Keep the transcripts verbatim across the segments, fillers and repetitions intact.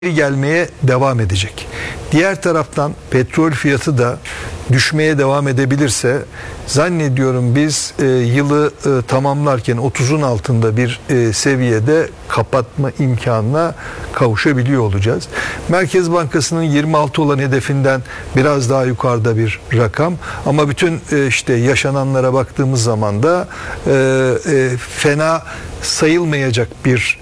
gelmeye devam edecek. Diğer taraftan petrol fiyatı da düşmeye devam edebilirse zannediyorum biz e, yılı e, tamamlarken otuzun altında bir e, seviyede kapatma imkanına kavuşabiliyor olacağız. Merkez Bankası'nın yirmi altı olan hedefinden biraz daha yukarıda bir rakam ama bütün e, işte yaşananlara baktığımız zaman da e, e, fena sayılmayacak bir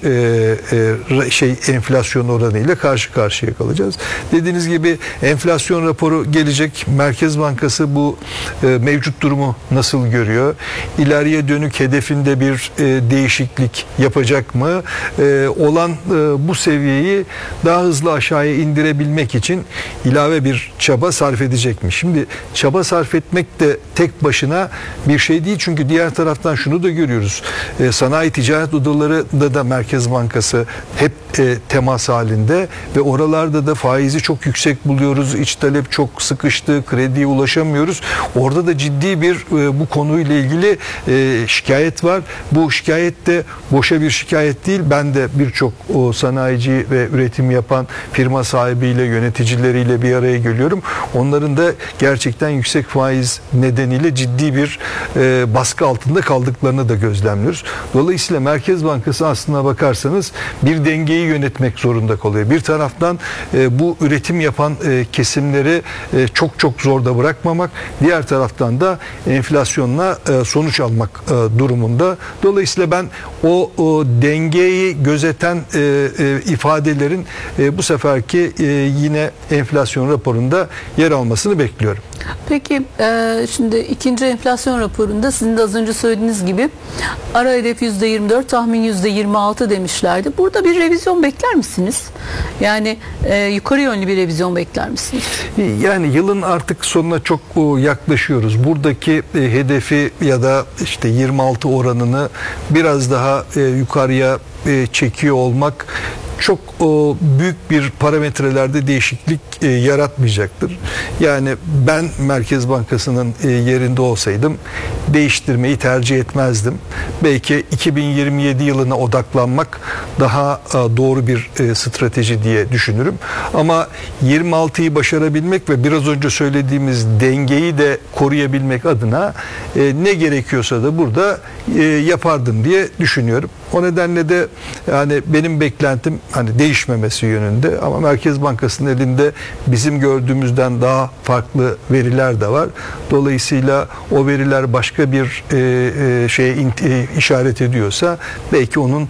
e, e, şey enflasyon oranıyla karşı karşıya kalacağız. Dediğiniz gibi enflasyon raporu gelecek. Merkez Bankası bu e, mevcut durumu nasıl görüyor? İleriye dönük hedefinde bir e, değişiklik yapacak mı? E, olan e, bu seviyeyi daha hızlı aşağıya indirebilmek için ilave bir çaba sarf edecek mi? Şimdi çaba sarf etmek de tek başına bir şey değil. Çünkü diğer taraftan şunu da görüyoruz. E, sanayi ticaret odalarında da Merkez Bankası hep e, temas halinde ve oralarda da faizi çok yüksek buluyoruz. İç talep çok sıkıştı. Krediye ulaşamıyoruz. Orada da ciddi bir e, bu konuyla ilgili e, şikayet var. Bu şikayet de boşa bir şikayet değil. Ben de birçok o sanayici ve üretim yapan firma sahibiyle, yöneticileriyle bir araya geliyorum. Onların da gerçekten yüksek faiz nedeniyle ciddi bir e, baskı altında kaldıklarını da gözlemliyoruz. Dolayısıyla Merkez Bankası aslına bakarsanız bir dengeyi yönetmek zorunda kalıyor. Bir taraftan e, bu üretim yapan e, kesimleri e, çok çok zorda bırakmamak, diğer taraftan da enflasyonla e, sonuç almak e, durumunda. Dolayısıyla ben o, o dengeyi gözeten e, e, ifadelerin e, bu seferki e, yine enflasyon raporunda yer almasını bekliyorum. Peki e, şimdi ikinci enflasyon raporunda sizin de az önce söylediğiniz gibi ara hedef yüzde yirmi dört, tahmin yüzde yirmi altı demişlerdi. Burada bir revizyon bekler misiniz? Yani e, yukarı yönlü bir revizyon bekler misiniz? Yani yılın artık sonuna çok yaklaşıyoruz. Buradaki e, hedefi ya da işte yirmi altı oranını biraz daha e, yukarıya e, çekiyor olmak çok o, büyük bir parametrelerde değişiklik e, yaratmayacaktır. Yani ben Merkez Bankası'nın e, yerinde olsaydım değiştirmeyi tercih etmezdim. Belki iki bin yirmi yedi yılına odaklanmak daha e, doğru bir e, strateji diye düşünürüm. Ama yirmi altıyı başarabilmek ve biraz önce söylediğimiz dengeyi de koruyabilmek adına e, ne gerekiyorsa da burada e, yapardım diye düşünüyorum. O nedenle de yani benim beklentim hani değişmemesi yönünde ama Merkez Bankası'nın elinde bizim gördüğümüzden daha farklı veriler de var. Dolayısıyla o veriler başka bir e, e, şeye e, işaret ediyorsa belki onun e,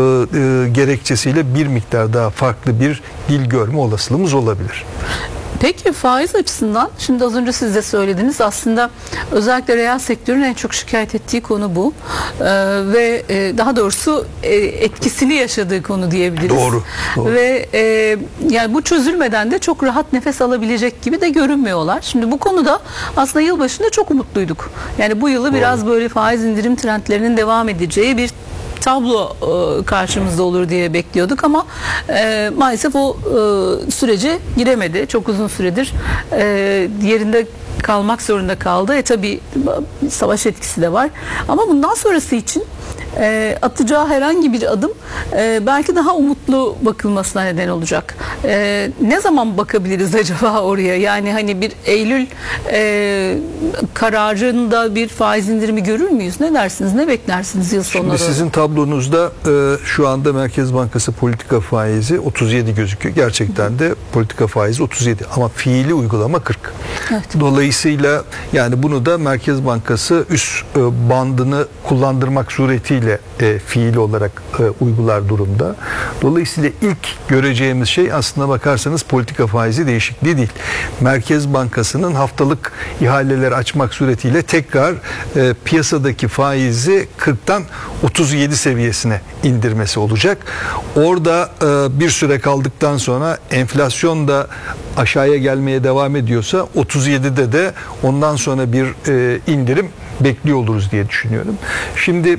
e, gerekçesiyle bir miktar daha farklı bir dil görme olasılığımız olabilir. Peki faiz açısından şimdi az önce siz de söylediniz aslında özellikle reel sektörün en çok şikayet ettiği konu bu ee, ve e, daha doğrusu e, etkisini yaşadığı konu diyebiliriz. Doğru. doğru. Ve e, yani bu çözülmeden de çok rahat nefes alabilecek gibi de görünmüyorlar. Şimdi bu konuda aslında yılbaşında çok umutluyduk. Yani bu yılı doğru. biraz böyle faiz indirim trendlerinin devam edeceği bir tablo e, karşımızda olur diye bekliyorduk ama e, maalesef o e, sürece giremedi. Çok uzun süredir e, yerinde kalmak zorunda kaldı. E tabi savaş etkisi de var. Ama bundan sonrası için e, atacağı herhangi bir adım e, belki daha umutlu bakılmasına neden olacak. E, ne zaman bakabiliriz acaba oraya? Yani hani bir Eylül e, kararında bir faiz indirimi görür müyüz? Ne dersiniz? Ne beklersiniz yıl sonuna? Şimdi sizin tablonuzda e, şu anda Merkez Bankası politika faizi otuz yedi gözüküyor. Gerçekten de politika faizi otuz yedi ama fiili uygulama kırk. Evet. Dolayısıyla yani bunu da Merkez Bankası üst e, bandını kullandırmak suretiyle e, fiili olarak e, uygular durumda. Dolayısıyla ilk göreceğimiz şey aslına bakarsanız politika faizi değişikliği değil. Merkez Bankası'nın haftalık ihaleler açmak suretiyle tekrar e, piyasadaki faizi kırktan otuz yedi seviyesine indirmesi olacak. Orada e, bir süre kaldıktan sonra enflasyon da aşağıya gelmeye devam ediyorsa otuz yedide de ondan sonra bir e, indirim bekliyor oluruz diye düşünüyorum. Şimdi biraz önce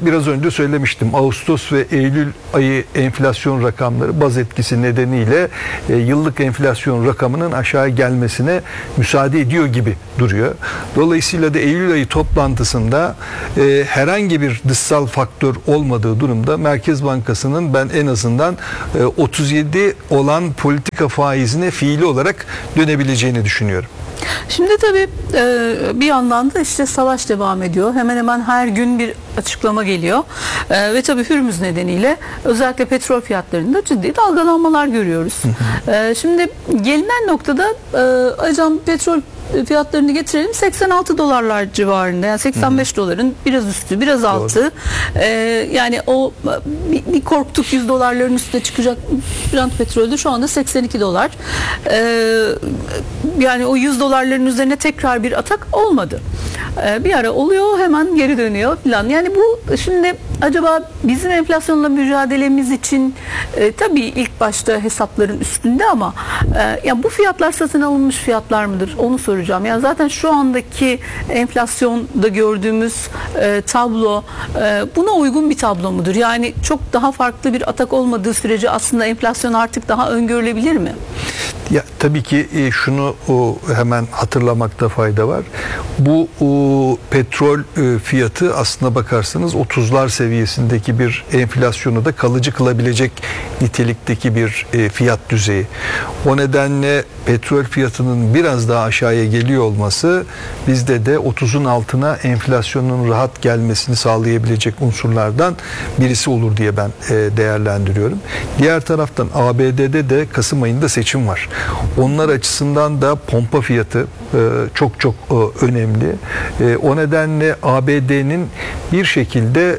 kere söylemiştim. Ağustos ve Eylül ayı enflasyon rakamları baz etkisi nedeniyle e, yıllık enflasyon rakamının aşağı gelmesine müsaade ediyor gibi duruyor. Dolayısıyla da Eylül ayı toplantısında e, herhangi bir dışsal faktör olmadığı durumda Merkez Bankası'nın ben en azından e, otuz yedi olan politika faizine fiili olarak dönebileceğini düşünüyorum. Şimdi tabii e, bir yandan da işte savaş devam ediyor. Hemen hemen her gün bir açıklama geliyor. E, ve tabii Hürmüz nedeniyle özellikle petrol fiyatlarında ciddi dalgalanmalar görüyoruz. e, şimdi gelinen noktada e, hocam petrol fiyatlarını getirelim seksen altı dolarlar civarında, yani seksen beş doların biraz üstü biraz altı. Ee, yani o bir, bir korktuk yüz dolarların üstüne çıkacak Brent petrolde şu anda seksen iki dolar. Ee, yani o yüz dolarların üzerine tekrar bir atak olmadı. Ee, bir ara oluyor hemen geri dönüyor falan. Yani bu şimdi acaba bizim enflasyonla mücadelemiz için e, tabii ilk başta hesapların üstünde ama e, ya bu fiyatlar satın alınmış fiyatlar mıdır? Onu soracağım. Yani zaten şu andaki enflasyonda gördüğümüz e, tablo e, buna uygun bir tablo mudur? Yani çok daha farklı bir atak olmadığı sürece aslında enflasyon artık daha öngörülebilir mi? Ya tabii ki e, şunu o, hemen hatırlamakta fayda var. Bu o, petrol e, fiyatı aslına bakarsanız otuzlar seviyesindeki bir enflasyonu da kalıcı kılabilecek nitelikteki bir e, fiyat düzeyi. O nedenle petrol fiyatının biraz daha aşağıya geliyor olması bizde de otuzun altına enflasyonun rahat gelmesini sağlayabilecek unsurlardan birisi olur diye ben e, değerlendiriyorum. Diğer taraftan A B D'de de Kasım ayında seçim var. Onlar açısından da pompa fiyatı e, çok çok e, önemli. E, o nedenle A B D'nin bir şekilde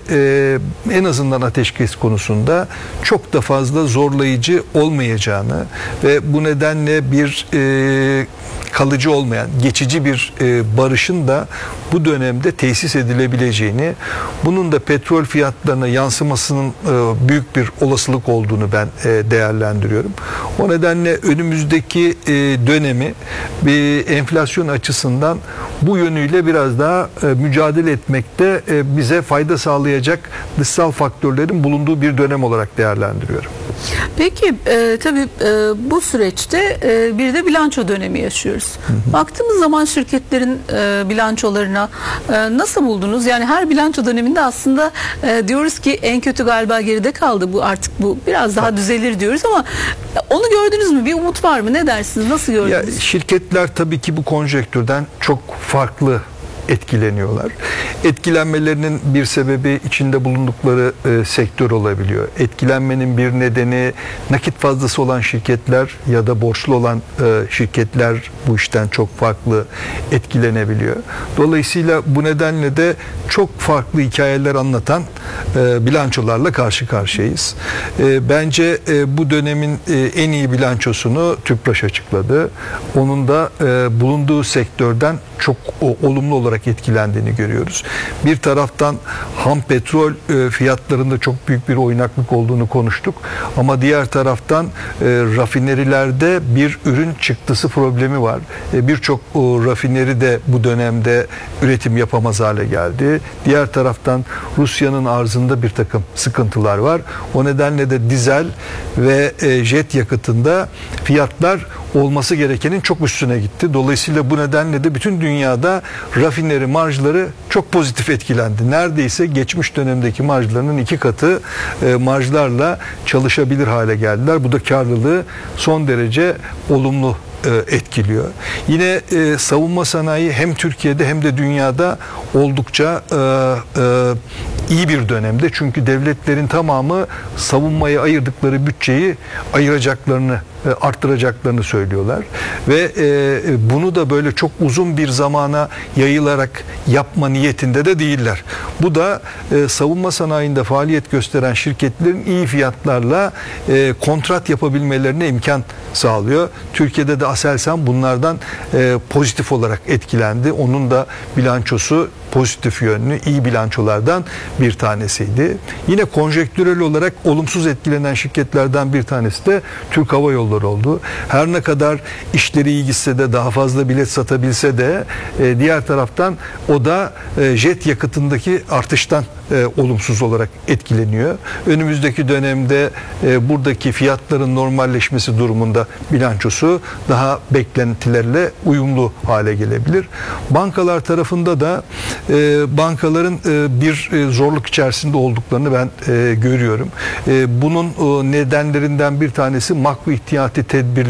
e, en azından ateşkes konusunda çok da fazla zorlayıcı olmayacağını ve bu nedenle bir e, kalıcı olmayan, geçici bir e, barışın da bu dönemde tesis edilebileceğini, bunun da petrol fiyatlarına yansımasının e, büyük bir olasılık olduğunu ben e, değerlendiriyorum. O nedenle önümüzdeki e, dönemi bir enflasyon açısından bu yönüyle biraz daha e, mücadele etmekte e, bize fayda sağlayacak dışsal faktörlerin bulunduğu bir dönem olarak değerlendiriyorum. Peki e, tabii e, bu süreçte e, bir de bilanço dönemi yaşıyoruz. Hı hı. Baktığımız zaman şirketlerin e, bilançolarına e, nasıl buldunuz? Yani her bilanço döneminde aslında e, diyoruz ki en kötü galiba geride kaldı. Bu artık bu biraz daha düzelir diyoruz ama onu gördünüz mü? Bir umut var mı? Ne dersiniz? Nasıl gördünüz? Ya, şirketler tabii ki bu konjektürden çok farklı etkileniyorlar. Etkilenmelerinin bir sebebi içinde bulundukları e, sektör olabiliyor. Etkilenmenin bir nedeni nakit fazlası olan şirketler ya da borçlu olan e, şirketler bu işten çok farklı etkilenebiliyor. Dolayısıyla bu nedenle de çok farklı hikayeler anlatan e, bilançolarla karşı karşıyayız. E, bence e, bu dönemin e, en iyi bilançosunu Tüpraş açıkladı. Onun da e, bulunduğu sektörden çok o, olumlu olarak etkilendiğini görüyoruz. Bir taraftan ham petrol e, fiyatlarında çok büyük bir oynaklık olduğunu konuştuk. Ama diğer taraftan e, rafinerilerde bir ürün çıktısı problemi var. E, Birçok rafineri de bu dönemde üretim yapamaz hale geldi. Diğer taraftan Rusya'nın arzında bir takım sıkıntılar var. O nedenle de dizel ve e, jet yakıtında fiyatlar olması gerekenin çok üstüne gitti. Dolayısıyla bu nedenle de bütün dünyada rafineri marjları çok pozitif etkilendi. Neredeyse geçmiş dönemdeki marjlarının iki katı e, marjlarla çalışabilir hale geldiler. Bu da karlılığı son derece olumlu e, etkiliyor. Yine e, savunma sanayi hem Türkiye'de hem de dünyada oldukça e, e, iyi bir dönemde. Çünkü devletlerin tamamı savunmaya ayırdıkları bütçeyi ayıracaklarını, arttıracaklarını söylüyorlar. Ve e, bunu da böyle çok uzun bir zamana yayılarak yapma niyetinde de değiller. Bu da e, savunma sanayinde faaliyet gösteren şirketlerin iyi fiyatlarla e, kontrat yapabilmelerine imkan sağlıyor. Türkiye'de de Aselsan bunlardan e, pozitif olarak etkilendi. Onun da bilançosu pozitif yönlü, iyi bilançolardan bir tanesiydi. Yine konjektürel olarak olumsuz etkilenen şirketlerden bir tanesi de Türk Hava Yolları oldu. Her ne kadar işleri iyi gitse de, daha fazla bilet satabilse de e, diğer taraftan o da e, jet yakıtındaki artıştan e, olumsuz olarak etkileniyor. Önümüzdeki dönemde e, buradaki fiyatların normalleşmesi durumunda bilançosu daha beklentilerle uyumlu hale gelebilir. Bankalar tarafında da e, bankaların e, bir e, zorluk içerisinde olduklarını ben e, görüyorum. E, bunun e, nedenlerinden bir tanesi makro ihtiyati tedbir